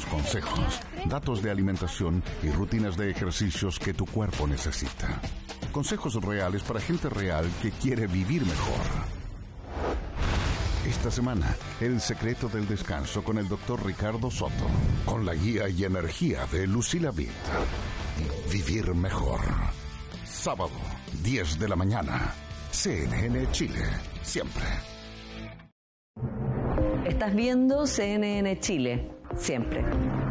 damos consejos, datos de alimentación y rutinas de ejercicios que tu cuerpo necesita. Consejos reales para gente real que quiere vivir mejor. Esta semana, El secreto del descanso con el Dr. Ricardo Soto, con la guía y energía de Lucila Vitt. Vivir mejor. Sábado, 10 de la mañana. CNN Chile, siempre. Estás viendo CNN Chile, siempre.